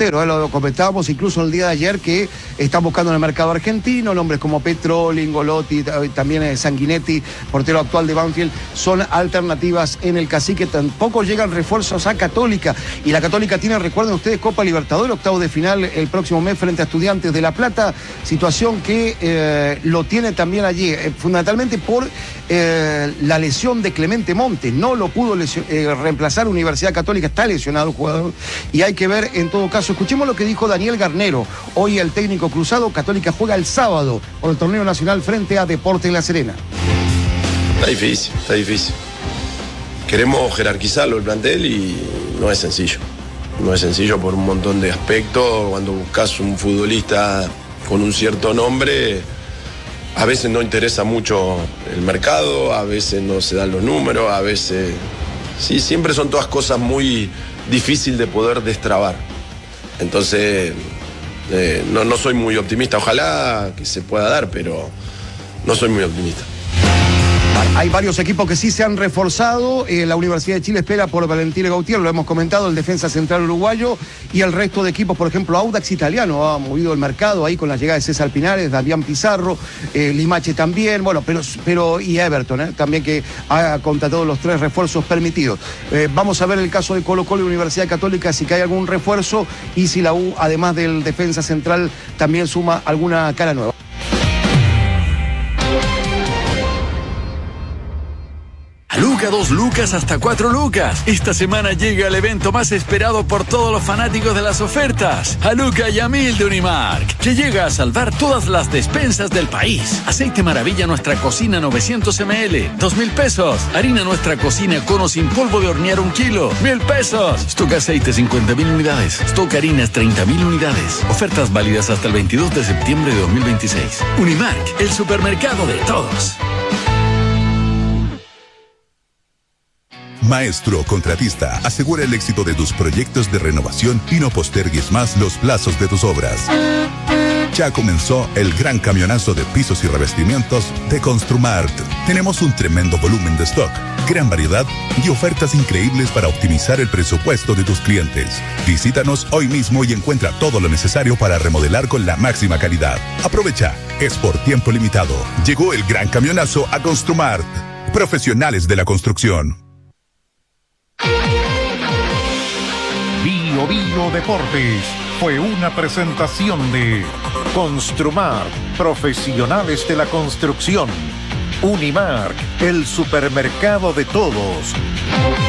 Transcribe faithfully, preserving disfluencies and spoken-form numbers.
porteros, ¿eh? Lo comentábamos incluso el día de ayer que están buscando en el mercado argentino, nombres como Petroli, Ngolotti, también Sanguinetti, portero actual de Banfield, son alternativas en el Cacique. Tampoco llegan refuerzos a Católica, y la Católica tiene, recuerden ustedes, Copa Libertadores, octavo de final el próximo mes frente a Estudiantes de La Plata, situación que eh, lo tiene también allí, eh, fundamentalmente por eh, la lesión de Clemente Montes. No lo pudo lesio- eh, reemplazar Universidad Católica, está lesionado el jugador, y hay que ver en todo caso. Escuchemos lo que dijo Daniel Garnero, hoy el técnico cruzado. Católica juega el sábado por el torneo nacional frente a Deportes La Serena. Está difícil, está difícil. Queremos jerarquizarlo el plantel y no es sencillo. No es sencillo por un montón de aspectos. Cuando buscas un futbolista con un cierto nombre, a veces no interesa mucho el mercado, a veces no se dan los números, a veces... Sí, siempre son todas cosas muy difíciles de poder destrabar. Entonces, eh, no, no soy muy optimista. Ojalá que se pueda dar, pero no soy muy optimista. Hay varios equipos que sí se han reforzado. Eh, la Universidad de Chile espera por Valentín Gautier, lo hemos comentado, el defensa central uruguayo, y el resto de equipos, por ejemplo, Audax Italiano ha movido el mercado ahí con la llegada de César Pinares, Damián Pizarro, eh, Limache también, bueno, pero, pero y Everton, eh, también, que ha contratado los tres refuerzos permitidos. Eh, vamos a ver el caso de Colo Colo y Universidad Católica, si hay algún refuerzo, y si la U, además del defensa central, también suma alguna cara nueva. Luca, dos lucas hasta cuatro lucas. Esta semana llega el evento más esperado por todos los fanáticos de las ofertas. A Luca y a Mil de Unimark, que llega a salvar todas las despensas del país. Aceite Maravilla Nuestra Cocina novecientos mililitros, dos mil pesos. Harina Nuestra Cocina Cono sin polvo de hornear un kilo, mil pesos. Stock aceite cincuenta mil unidades. Stock harinas treinta mil unidades. Ofertas válidas hasta el veintidós de septiembre de dos mil veintiséis. Unimark, el supermercado de todos. Maestro Contratista asegura el éxito de tus proyectos de renovación y no postergues más los plazos de tus obras. Ya comenzó el gran camionazo de pisos y revestimientos de Construmart. Tenemos un tremendo volumen de stock, gran variedad y ofertas increíbles para optimizar el presupuesto de tus clientes. Visítanos hoy mismo y encuentra todo lo necesario para remodelar con la máxima calidad. Aprovecha, es por tiempo limitado. Llegó el gran camionazo a Construmart. Profesionales de la construcción. Bio Bio Deportes fue una presentación de Construmart, profesionales de la construcción. Unimark, el supermercado de todos.